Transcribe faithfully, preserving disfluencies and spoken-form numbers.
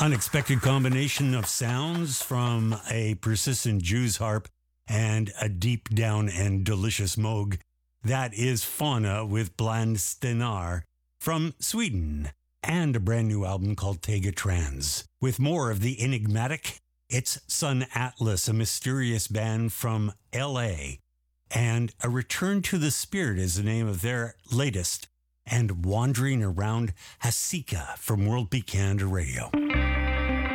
Unexpected combination of sounds from a persistent Jew's harp and a deep down and delicious moog. That is Fauna with Bland Stenar from Sweden, and a brand new album called Tega Trans. With more of the enigmatic, it's Sun Atlas, a mysterious band from L A, and A Return to the Spirit is the name of their latest, and Wandering Around Hasika from World Beat Canada Radio.